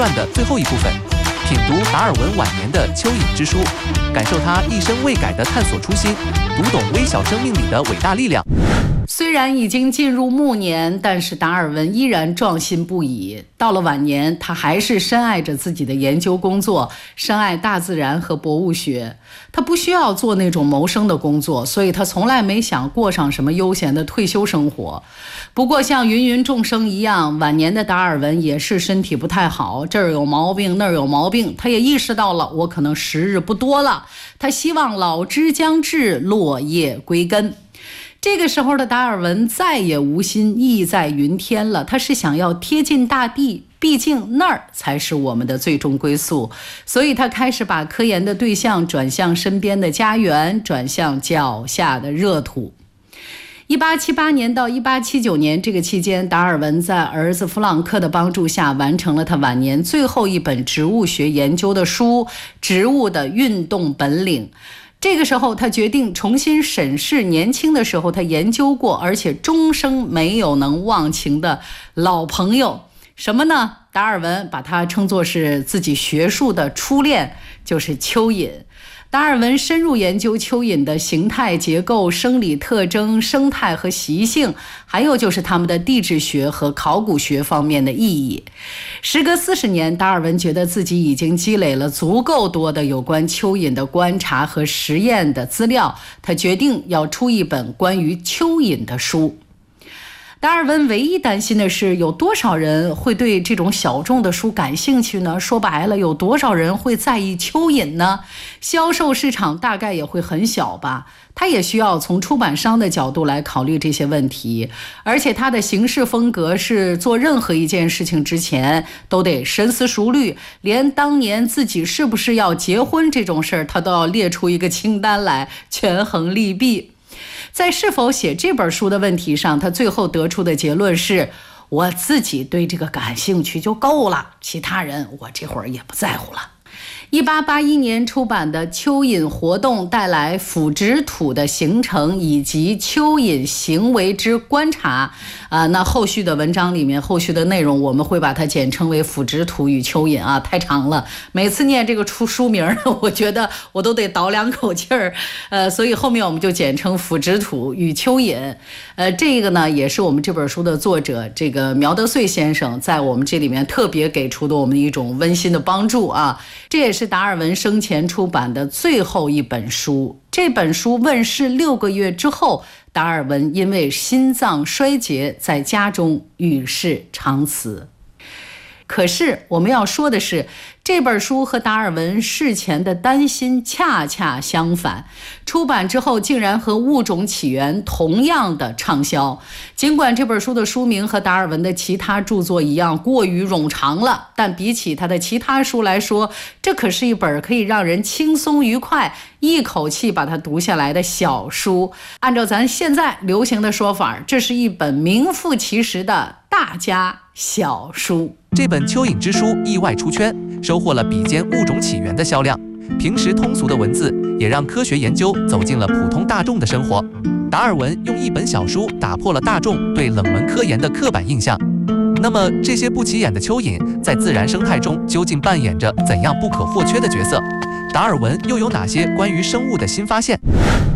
传的最后一部分，品读达尔文晚年的蚯蚓之书，感受他一生未改的探索初心，读懂微小生命里的伟大力量。 虽然已经进入暮年，但是达尔文依然壮心不已。到了晚年，他还是深爱着自己的研究工作，深爱大自然和博物学。他不需要做那种谋生的工作，所以他从来没想过上什么悠闲的退休生活。不过像芸芸众生一样，晚年的达尔文也是身体不太好，这儿有毛病那儿有毛病，他也意识到了我可能时日不多了，他希望老之将至，落叶归根。这个时候的达尔文再也无心意在云天了，他是想要贴近大地，毕竟那儿才是我们的最终归宿。所以他开始把科研的对象转向身边的家园，转向脚下的热土。1878年到1879年这个期间，达尔文在儿子弗朗克的帮助下，完成了他晚年最后一本植物学研究的书《植物的运动本领》。这个时候他决定重新审视年轻的时候他研究过而且终生没有能忘情的老朋友，什么呢？达尔文把它称作是自己学术的初恋，就是蚯蚓。达尔文深入研究蚯蚓的形态结构、生理特征、生态和习性，还有就是它们的地质学和考古学方面的意义。时隔40年，达尔文觉得自己已经积累了足够多的有关蚯蚓的观察和实验的资料，他决定要出一本关于蚯蚓的书。达尔文唯一担心的是，有多少人会对这种小众的书感兴趣呢？说白了，有多少人会在意蚯蚓呢？销售市场大概也会很小吧。他也需要从出版商的角度来考虑这些问题，而且他的行事风格是做任何一件事情之前都得深思熟虑，连当年自己是不是要结婚这种事儿，他都要列出一个清单来，权衡利弊。在是否写这本书的问题上，他最后得出的结论是：我自己对这个感兴趣就够了，其他人我这会儿也不在乎了。1881年出版的《蚯蚓活动带来腐殖土的形成以及蚯蚓行为之观察》那后续的文章里面，后续的内容我们会把它简称为腐殖土与蚯蚓太长了，每次念这个书名我觉得我都得倒两口气儿，所以后面我们就简称腐殖土与蚯蚓。这个呢也是我们这本书的作者这个苗德穗先生在我们这里面特别给出的我们一种温馨的帮助啊。这也是达尔文生前出版的最后一本书。这本书问世6个月之后，达尔文因为心脏衰竭在家中与世长辞。可是我们要说的是，这本书和达尔文事前的担心恰恰相反，出版之后竟然和《物种起源》同样的畅销。尽管这本书的书名和达尔文的其他著作一样过于冗长了，但比起他的其他书来说，这可是一本可以让人轻松愉快一口气把它读下来的小书。按照咱现在流行的说法，这是一本名副其实的大家小书。 这本蚯蚓之书意外出圈，收获了比肩《物种起源》的销量。平时通俗的文字也让科学研究走进了普通大众的生活。达尔文用一本小书打破了大众对冷门科研的刻板印象。那么这些不起眼的蚯蚓在自然生态中究竟扮演着怎样不可或缺的角色？达尔文又有哪些关于生物的新发现？